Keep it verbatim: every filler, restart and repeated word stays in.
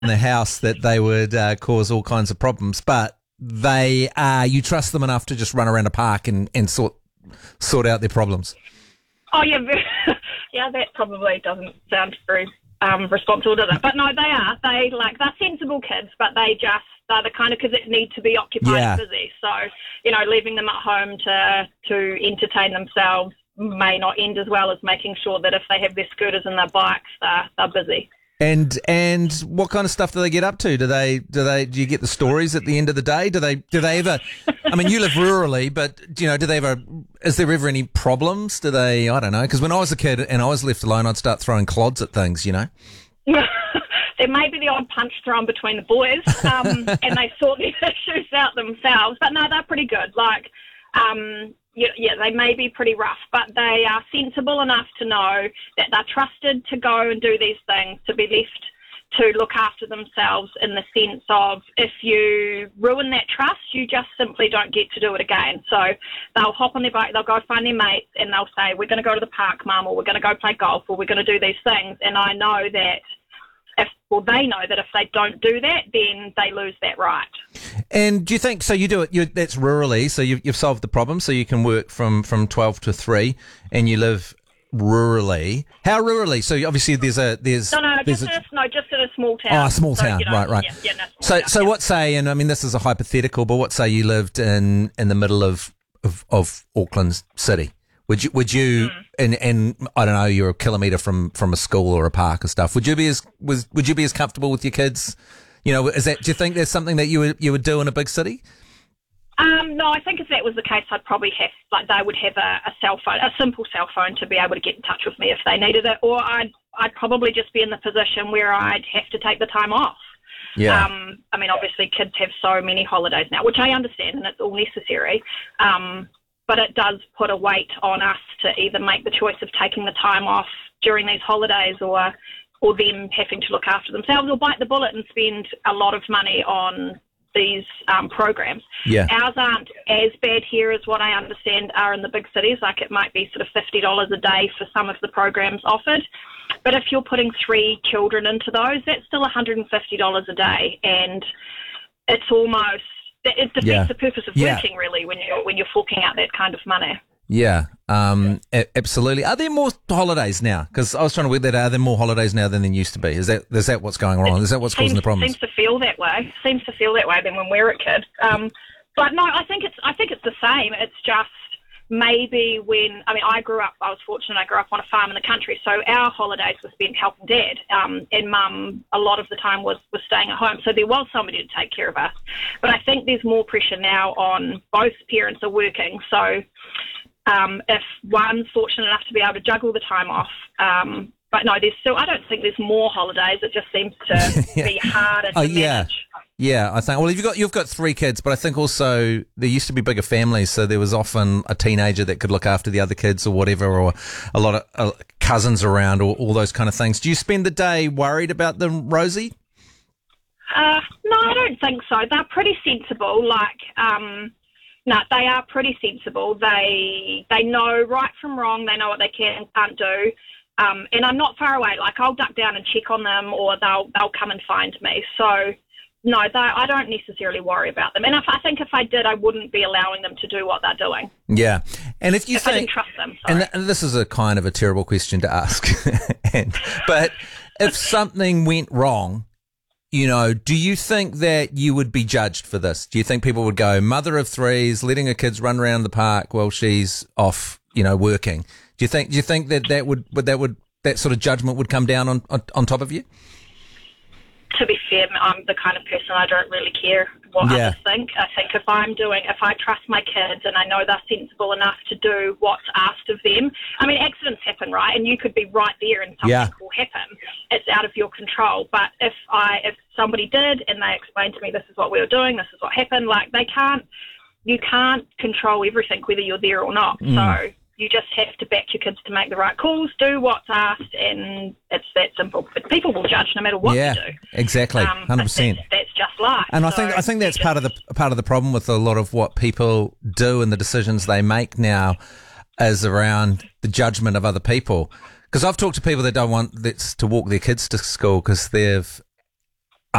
in the house that they would uh, cause all kinds of problems, but they uh, you trust them enough to just run around a park and, and sort sort out their problems. Oh yeah, yeah. That probably doesn't sound very um, responsible, does it? But no, they are. They like they're sensible kids, but they just they're the kind of kids that need to be occupied Yeah. and busy. So you know, leaving them at home to to entertain themselves may not end as well as making sure that if they have their scooters and their bikes, they're they're busy. And and what kind of stuff do they get up to? Do they do they do you get the stories at the end of the day? Do they do they ever? I mean, you live rurally, but you know, do they ever? Is there ever any problems? Do they? I don't know. Because when I was a kid and I was left alone, I'd start throwing clods at things. You know. Yeah, there may be the odd punch thrown between the boys, um, and they sort the issues out themselves. But no, they're pretty good. Like, um, yeah, yeah, they may be pretty rough, but they are sensible enough to know that they're trusted to go and do these things, to be left to look after themselves in the sense of if you ruin that trust, you just simply don't get to do it again. So they'll hop on their bike, they'll go find their mates, and they'll say, we're going to go to the park, Mum, or we're going to go play golf, or we're going to do these things. And I know that if, well, they know that if they don't do that, then they lose that right. And do you think, so you do it, you, that's rurally, so you've, you've solved the problem, so you can work from, from twelve to three, and you live rurally. How rurally? So obviously there's a, there's... No, no, there's just, a, in a, no, just in a small town. Oh, a small So, town, you know, right, right. Yeah, yeah, no, small So, town, so yeah. what say, and I mean, this is a hypothetical, but what say you lived in, in the middle of, of, of Auckland City? Would you, would you, mm. and, and I don't know, you're a kilometre from, from a school or a park or stuff. Would you be as, was, would you be as comfortable with your kids? You know, is that, do you think there's something that you would, you would do in a big city? Um, no, I think if that was the case, I'd probably have, like, they would have a, a cell phone, a simple cell phone to be able to get in touch with me if they needed it, or I'd, I'd probably just be in the position where I'd have to take the time off. Yeah. Um, I mean, obviously kids have so many holidays now, which I understand, and it's all necessary. Um, but it does put a weight on us to either make the choice of taking the time off during these holidays or or them having to look after themselves or bite the bullet and spend a lot of money on these um, programs. Yeah. Ours aren't as bad here as what I understand are in the big cities. Like it might be sort of fifty dollars a day for some of the programs offered. But if you're putting three children into those, that's still one hundred fifty dollars a day. And it's almost... It defeats Yeah. the purpose of Yeah. working, really, when you're when you're forking out that kind of money. Yeah, um, a- absolutely. Are there more holidays now? Because I was trying to work that out. Are there more holidays now than there used to be? Is that is that what's going wrong? Is that what's seems, causing the problems? Seems to feel that way. Seems to feel that way than when we were a kid. Um, but no, I think it's I think it's the same. It's just maybe when I mean I grew up. I was fortunate. I grew up on a farm in the country, so our holidays were spent helping Dad. Um, and Mum a lot of the time was was staying at home, so there was somebody to take care of us. But I think there's more pressure now on both parents are working, so. Um, if one's fortunate enough to be able to juggle the time off. Um, but no, there's still, I don't think there's more holidays. It just seems to Yeah. be harder to Oh, yeah. manage. Yeah, I think. Well, you've got you've got three kids, but I think also there used to be bigger families, so there was often a teenager that could look after the other kids or whatever, or a lot of uh, cousins around, or all those kind of things. Do you spend the day worried about them, Rosie? Uh, no, I don't think so. They're pretty sensible. Like, um, no, they are pretty sensible. They they know right from wrong. They know what they can and can't do. Um, and I'm not far away. Like, I'll duck down and check on them, or they'll they'll come and find me. So, no, they, I don't necessarily worry about them. And if I think if I did, I wouldn't be allowing them to do what they're doing. Yeah, and if you if I think, didn't trust them. and, Sorry. th- and this is a kind of a terrible question to ask, and, but if something went wrong, you know, do you think that you would be judged for this? Do you think people would go, mother of threes, letting her kids run around the park while she's off, you know, working? Do you think? Do you think that that would, would that would that sort of judgment would come down on, on on top of you? To be fair, I'm the kind of person I don't really care what Yeah. others think. I think if I'm doing, if I trust my kids and I know they're sensible enough to do what's asked of them, I mean, accidents happen, right? And you could be right there and something Yeah. will happen. It's out of your control. But if I, if somebody did and they explained to me this is what we were doing, this is what happened, like they can't, you can't control everything whether you're there or not. Mm. So you just have to back your kids to make the right calls, do what's asked, and it's that simple. But people will judge no matter what yeah, you do. exactly, Um, hundred percent. That's, that's just life. And I So think I think that's you part of the part of the problem with a lot of what people do and the decisions they make now is around the judgment of other people. Because I've talked to people that don't want that's to walk their kids to school because they've